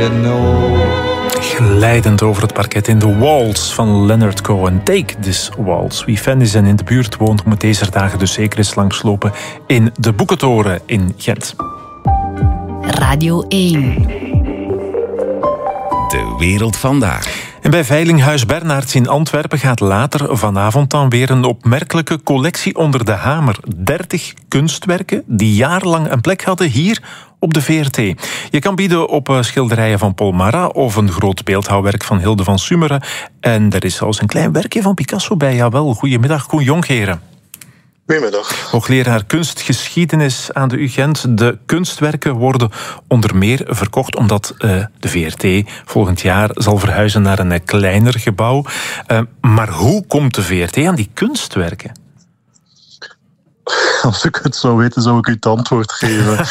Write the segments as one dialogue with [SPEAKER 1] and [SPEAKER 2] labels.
[SPEAKER 1] Glijdend over het parket in The Waltz van Leonard Cohen. Take this waltz. Wie fan is en in de buurt woont, moet deze dagen dus zeker eens langslopen in de Boekentoren in Gent.
[SPEAKER 2] Radio 1.
[SPEAKER 3] De wereld vandaag.
[SPEAKER 1] En bij Veilinghuis Bernards in Antwerpen gaat later vanavond dan weer een opmerkelijke collectie onder de hamer. 30 kunstwerken die jarenlang een plek hadden hier op de VRT. Je kan bieden op schilderijen van Paul Marat of een groot beeldhouwwerk van Hilde van Sumeren. En er is zelfs een klein werkje van Picasso bij. Jawel, goedemiddag, Koen Jongheren.
[SPEAKER 4] Goedemiddag.
[SPEAKER 1] Hoogleraar kunstgeschiedenis aan de UGent. De kunstwerken worden onder meer verkocht omdat de VRT volgend jaar zal verhuizen naar een kleiner gebouw. Maar hoe komt de VRT aan die kunstwerken?
[SPEAKER 4] Als ik het zou weten, zou ik u het antwoord geven.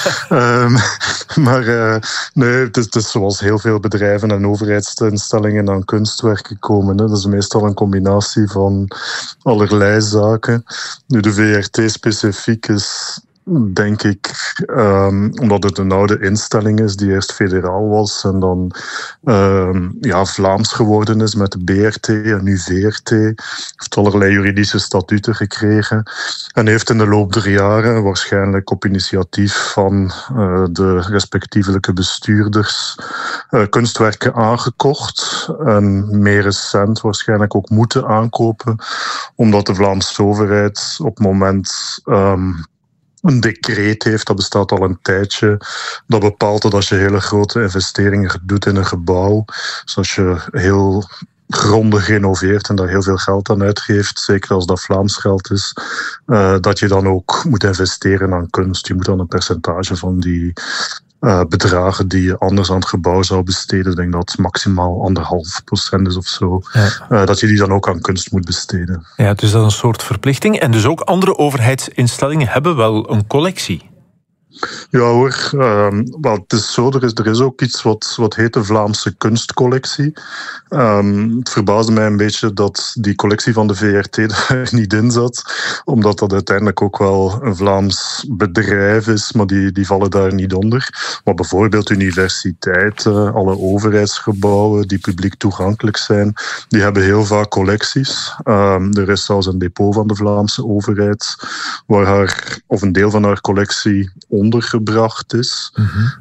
[SPEAKER 4] Nee, het is zoals heel veel bedrijven en overheidsinstellingen aan kunstwerken komen. Hè. Dat is meestal een combinatie van allerlei zaken. Nu, de VRT specifiek is, denk ik, omdat het een oude instelling is die eerst federaal was en dan Vlaams geworden is met de BRT en nu VRT. Heeft allerlei juridische statuten gekregen en heeft in de loop der jaren, waarschijnlijk op initiatief van de respectievelijke bestuurders, kunstwerken aangekocht en meer recent waarschijnlijk ook moeten aankopen, omdat de Vlaamse overheid op het moment een decreet heeft, dat bestaat al een tijdje, dat bepaalt dat als je hele grote investeringen doet in een gebouw, dus als je heel grondig renoveert en daar heel veel geld aan uitgeeft, zeker als dat Vlaams geld is, dat je dan ook moet investeren aan kunst. Je moet dan een percentage van die bedragen die je anders aan het gebouw zou besteden, ik denk dat het maximaal 1,5% is of zo, dat je die dan ook aan kunst moet besteden.
[SPEAKER 1] Ja, dus dat is een soort verplichting. En dus ook andere overheidsinstellingen hebben wel een collectie.
[SPEAKER 4] Ja hoor, het is zo, er is ook iets wat heet de Vlaamse kunstcollectie. Het verbaasde mij een beetje dat die collectie van de VRT daar niet in zat, omdat dat uiteindelijk ook wel een Vlaams bedrijf is, maar die vallen daar niet onder. Maar bijvoorbeeld universiteiten, alle overheidsgebouwen die publiek toegankelijk zijn, die hebben heel vaak collecties. Er is zelfs een depot van de Vlaamse overheid waar een deel van haar collectie ondergebracht is.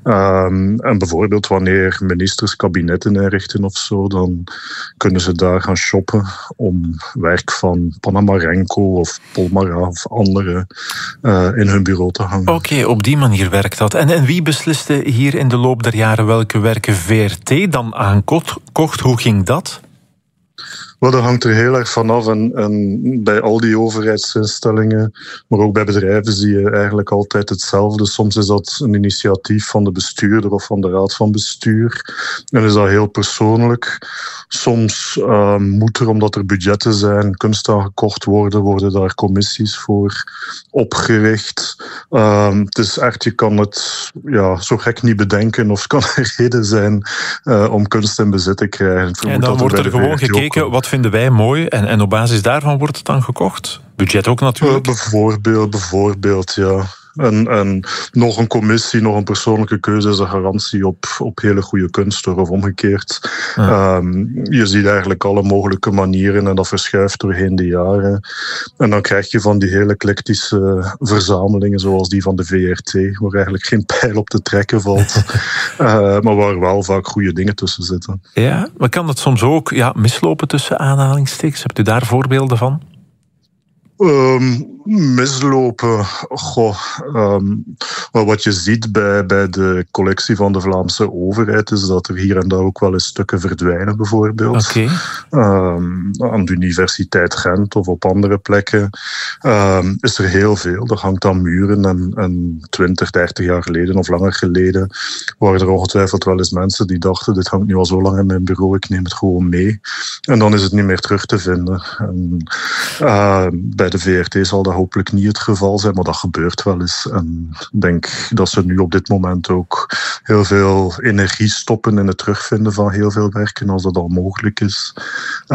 [SPEAKER 4] En bijvoorbeeld wanneer ministers kabinetten inrichten of zo, dan kunnen ze daar gaan shoppen om werk van Panamarenko of Paul Marat of anderen in hun bureau te hangen.
[SPEAKER 1] Oké, op die manier werkt dat. En wie besliste hier in de loop der jaren welke werken VRT dan aankocht? Hoe ging dat?
[SPEAKER 4] Wel, dat hangt er heel erg vanaf en bij al die overheidsinstellingen, maar ook bij bedrijven zie je eigenlijk altijd hetzelfde. Soms is dat een initiatief van de bestuurder of van de raad van bestuur en is dat heel persoonlijk. Soms moet er, omdat er budgetten zijn, kunst aangekocht worden daar commissies voor opgericht. Het is echt, je kan het zo gek niet bedenken of het kan een reden zijn om kunst in bezit te krijgen.
[SPEAKER 1] En dan wordt er gewoon gekeken, wat vinden wij mooi en op basis daarvan wordt het dan gekocht? Budget ook natuurlijk?
[SPEAKER 4] Bijvoorbeeld, ja. En nog een commissie, nog een persoonlijke keuze is een garantie op hele goede kunst, of omgekeerd. Je ziet eigenlijk alle mogelijke manieren en dat verschuift doorheen de jaren. En dan krijg je van die hele eclectische verzamelingen, zoals die van de VRT, waar eigenlijk geen pijl op te trekken valt, maar waar wel vaak goede dingen tussen zitten.
[SPEAKER 1] Ja, maar kan dat soms ook mislopen tussen aanhalingstekens? Hebt u daar voorbeelden van?
[SPEAKER 4] Mislopen. Wat je ziet bij de collectie van de Vlaamse overheid is dat er hier en daar ook wel eens stukken verdwijnen, bijvoorbeeld.
[SPEAKER 1] Okay.
[SPEAKER 4] Aan de Universiteit Gent of op andere plekken is er heel veel. Dat hangt aan muren en 20, 30 jaar geleden of langer geleden waren er ongetwijfeld wel eens mensen die dachten, dit hangt nu al zo lang in mijn bureau, ik neem het gewoon mee. En dan is het niet meer terug te vinden. Bij de VRT zal dat hopelijk niet het geval zijn, maar dat gebeurt wel eens. En ik denk dat ze nu op dit moment ook heel veel energie stoppen in het terugvinden van heel veel werken, als dat al mogelijk is.